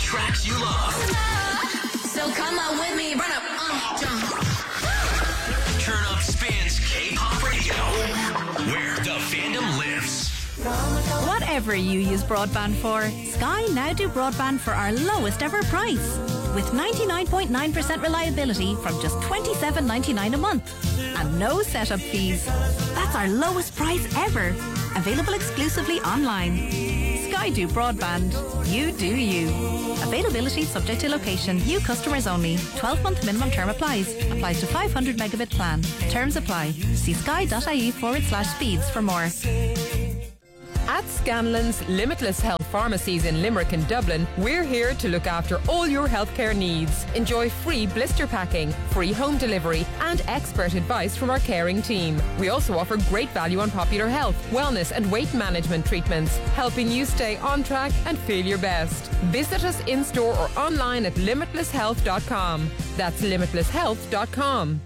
tracks you love. So come on with me, run up, jump. Turn up Spin's K-pop radio, where the fandom lives. Whatever you use broadband for, Sky now do broadband for our lowest ever price. With 99.9% reliability from just $27.99 a month. And no setup fees. That's our lowest price ever. Available exclusively online. Sky do broadband. You do you. Availability subject to location. New customers only. 12-month minimum term applies. Applies to 500 megabit plan. Terms apply. See sky.ie/speeds for more. At Scanlon's Limitless Health Pharmacies in Limerick and Dublin, we're here to look after all your healthcare needs. Enjoy free blister packing, free home delivery and expert advice from our caring team. We also offer great value on popular health, wellness and weight management treatments, helping you stay on track and feel your best. Visit us in-store or online at limitlesshealth.com. That's limitlesshealth.com.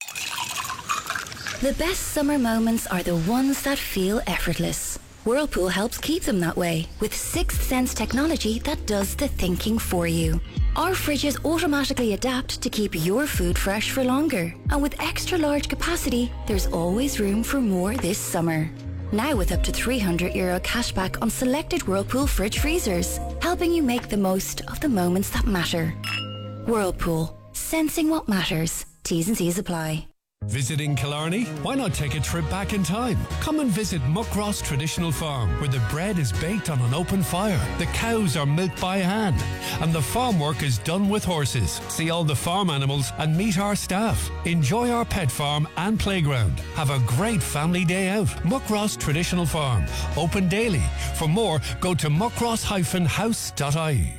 The best summer moments are the ones that feel effortless. Whirlpool helps keep them that way with sixth sense technology that does the thinking for you. Our fridges automatically adapt to keep your food fresh for longer. And with extra large capacity, there's always room for more this summer. Now with up to €300 cashback on selected Whirlpool fridge freezers, helping you make the most of the moments that matter. Whirlpool, sensing what matters. T's and C's apply. Visiting Killarney? Why not take a trip back in time? Come and visit Muckross Traditional Farm, where the bread is baked on an open fire, the cows are milked by hand, and the farm work is done with horses. See all the farm animals and meet our staff. Enjoy our pet farm and playground. Have a great family day out. Muckross Traditional Farm, open daily. For more, go to muckross-house.ie.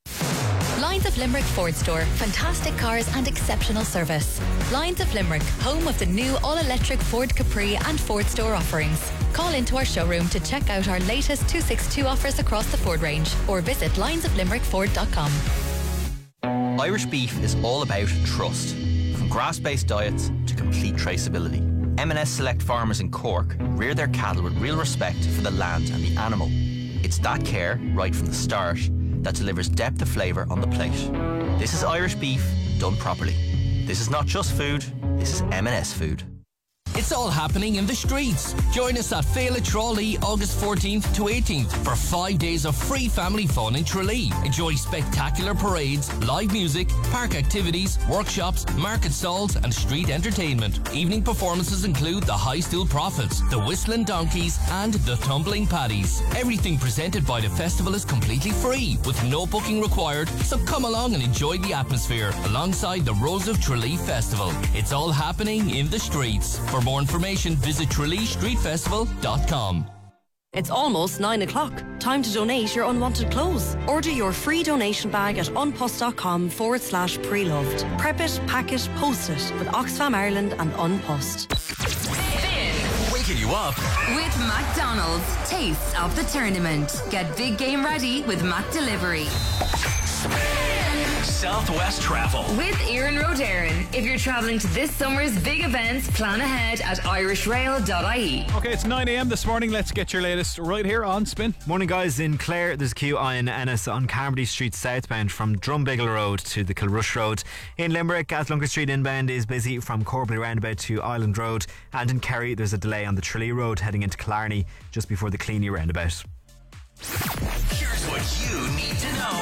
Lions of Limerick Ford Store. Fantastic cars and exceptional service. Lions of Limerick, home of the new all-electric Ford Capri and Ford Store offerings. Call into our showroom to check out our latest 262 offers across the Ford range or visit lionsoflimerickford.com. Irish beef is all about trust. From grass-based diets to complete traceability. M&S Select Farmers in Cork rear their cattle with real respect for the land and the animal. It's that care, right from the start, that delivers depth of flavour on the plate. This is Irish beef done properly. This is not just food, this is M&S food. It's all happening in the streets. Join us at Féile Tralee August 14th to 18th for 5 days of free family fun in Tralee. Enjoy spectacular parades, live music, park activities, workshops, market stalls and street entertainment. Evening performances include the High Stool Prophets, the Whistling Donkeys and the Tumbling Paddies. Everything presented by the festival is completely free with no booking required, so come along and enjoy the atmosphere alongside the Rose of Tralee Festival. It's all happening in the streets. For more information, visit TraleeStreetFestival.com. It's almost 9 o'clock. Time to donate your unwanted clothes. Order your free donation bag at unpost.com/pre-loved. Prep it, pack it, post it with Oxfam Ireland and Unpost. Waking you up With McDonald's, taste of the tournament. Get big game ready with Mac Delivery. Southwest Travel With Ian Rodarin. If you're travelling to this summer's big events, plan ahead at irishrail.ie. Okay, it's 9 a.m. this morning. Let's get your latest right here on Spin. Morning, guys. In Clare, there's a queue on Ennis on Carmody Street southbound from Drumbiggle Road to the Kilrush Road. In Limerick, Athlunker Street inbound is busy from Corbally Roundabout to Island Road. And in Kerry, there's a delay on the Tralee Road heading into Killarney just before the Cleany Roundabout. Here's what you need to know.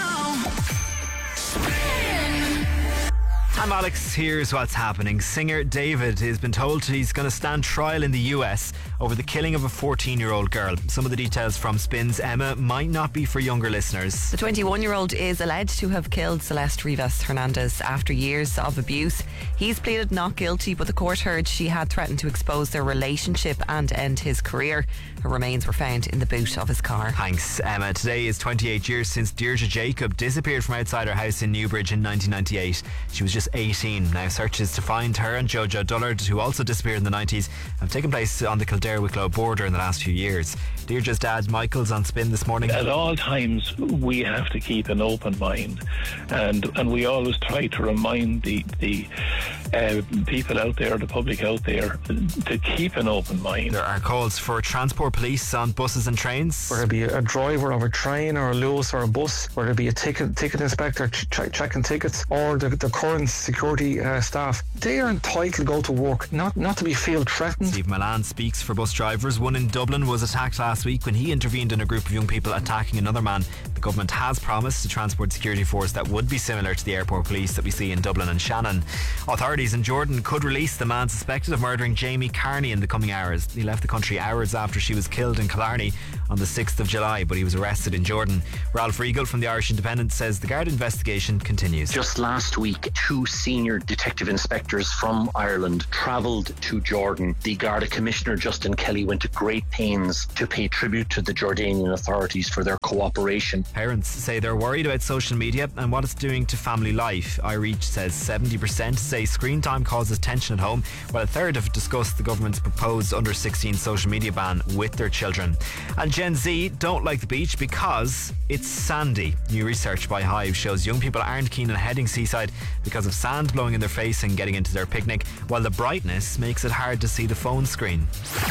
I'm Alex. Here's what's happening. Singer David has been told he's going to stand trial in the US over the killing of a 14-year-old girl. Some of the details from Spin's Emma might not be for younger listeners. The 21-year-old is alleged to have killed Celeste Rivas Hernandez after years of abuse. He's pleaded not guilty, but the court heard she had threatened to expose their relationship and end his career. Her remains were found in the boot of his car. Thanks, Emma. Today is 28 years since Deirdre Jacob disappeared from outside her house in Newbridge in 1998. She was just 18. Now searches to find her and Jojo Dullard, who also disappeared in the 90s, have taken place on the Kildare-Wicklow border in the last few years. Deirdre's dad Michael's on Spin this morning. At all times we have to keep an open mind, and we always try to remind the people out there, the public out there, to keep an open mind. There are calls for transport police on buses and trains. Whether it be a driver of a train or a Luas or a bus, whether it be a ticket inspector checking tickets, or the current security staff, they are entitled to go to work, not to be feel threatened. Steve Milan speaks for bus drivers. One in Dublin was attacked last week when he intervened in a group of young people attacking another man. The government has promised a transport security force that would be similar to the airport police that we see in Dublin and Shannon. Authorities in Jordan could release the man suspected of murdering Jamie Carney in the coming hours. He left the country hours after she was killed in Killarney on the 6th of July, but he was arrested in Jordan. Ralph Regal from the Irish Independent says the Garda investigation continues. Just last week, 2 senior detective inspectors from Ireland travelled to Jordan. The Garda Commissioner, Justin Kelly, went to great pains to pay tribute to the Jordanian authorities for their cooperation. Parents say they're worried about social media and what it's doing to family life. iReach says 70% say screen time causes tension at home, while a third have discussed the government's proposed under-16 social media ban with their children. And Gen Z don't like the beach because it's sandy. New research by Hive shows young people aren't keen on heading seaside because of sand blowing in their face and getting into their picnic, while the brightness makes it hard to see the phone screen.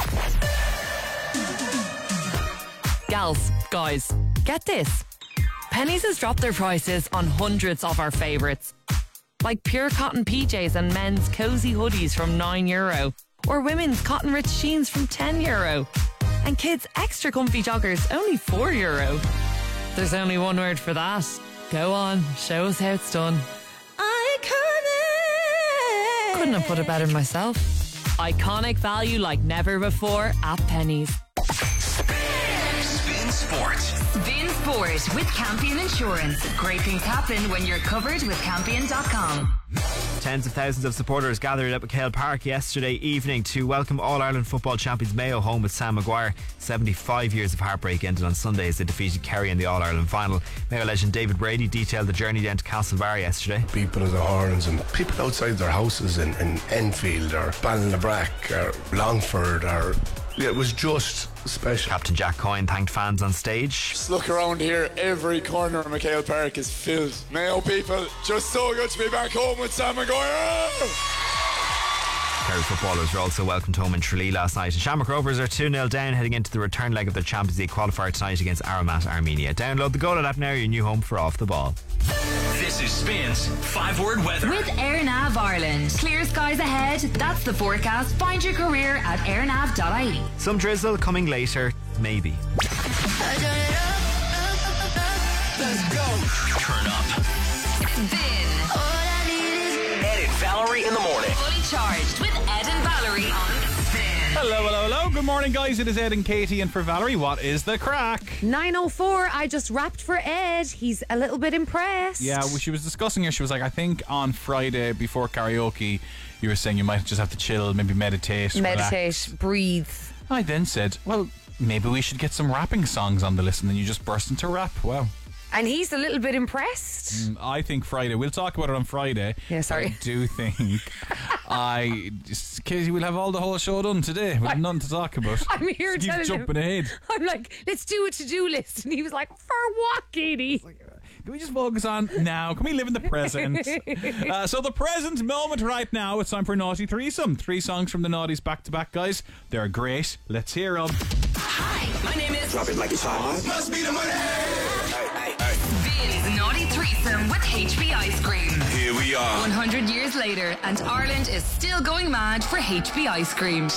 Gals, guys, get this. Penneys has dropped their prices on hundreds of our favourites, like pure cotton PJs and men's cosy hoodies from €9, or women's cotton rich jeans from €10, and kids' extra comfy joggers only €4. There's only one word for that. Go on, show us how it's done. Iconic! Couldn't have put it better myself. Iconic value like never before at Penneys. Spin Sport. Spin Sport with Campion Insurance. Great things happen when you're covered with Campion.com. Tens of thousands of supporters gathered at McHale Park yesterday evening to welcome All-Ireland football champions Mayo home with Sam Maguire. 75 years of heartbreak ended on Sunday as they defeated Kerry in the All-Ireland final. Mayo legend David Brady detailed the journey down to Castlebar yesterday. People at the horns and people outside their houses in Enfield or Ballinlabrack or Longford or... It was just special. Captain Jack Coyne thanked fans on stage. Just look around here, every corner of McHale Park is filled. Mayo people, just so good to be back home with Sam Maguire. Kerry footballers were also welcomed home in Tralee last night. And Shamrock Rovers are 2-0 down heading into the return leg of their Champions League qualifier tonight against Aramat Armenia. Download the Goal app now, your new home for Off the Ball. This is Spin's 5-word weather. With AirNav Ireland. Clear skies ahead. That's the forecast. Find your career at airnav.ie. Some drizzle coming later, maybe. Let's go. Turn up. Spin. Ed and Valerie in the morning. Fully charged with Ed and Valerie on Spin. Hello. Good morning, guys. It is Ed and Katie, and for Valerie, what is the crack? 9:04. I just rapped for Ed. He's a little bit impressed. Yeah, well, she was discussing it. She was like, I think on Friday before karaoke, you were saying you might just have to chill, maybe meditate, relax. Breathe. I then said, well, maybe we should get some rapping songs on the list, and then you just burst into rap. Wow. And he's a little bit impressed. I think Friday. We'll talk about it on Friday. Yeah, sorry. I do think Katie will have all the whole show done today with nothing to talk about. I'm here He's telling jumping ahead. I'm like, let's do a to-do list. And he was like, for what, Katie? Can we just focus on now? Can we live in the present? So the present moment right now, it's time for Naughty Threesome. 3 songs from the Naughties back to back, guys. They're great. Let's hear them. Hi, my name is... Drop it like it's hot. Must be the money. Spin's Naughty Threesome with HB Ice Cream. Here we are. 100 years later, and Ireland is still going mad for HB Ice Cream.